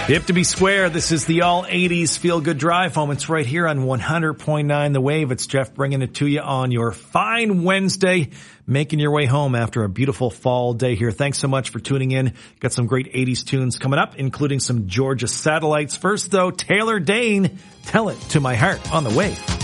Hip to be square. This is the all 80s feel good drive home. It's right here on 100.9 The Wave. It's Jeff bringing it to you on your fine Wednesday, making your way home after a beautiful fall day here. Thanks so much for tuning in. Got some great 80s tunes coming up, including some Georgia Satellites. First though, Taylor Dayne, Tell It to My Heart on The Wave.